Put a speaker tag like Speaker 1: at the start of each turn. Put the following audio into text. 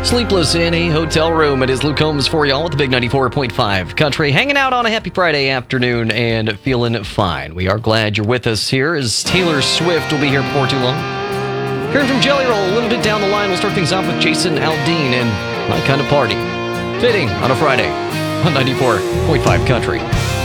Speaker 1: Sleepless in a hotel room. It is Luke Combs for y'all with the Big 94.5 Country, hanging out on a happy Friday afternoon and feeling fine. We are glad you're with us here as Taylor Swift will be here before too long. Hearing from Jelly Roll a little bit down the line, we'll start things off with Jason Aldean and My Kind of Party. Fitting on a Friday on 94.5 Country.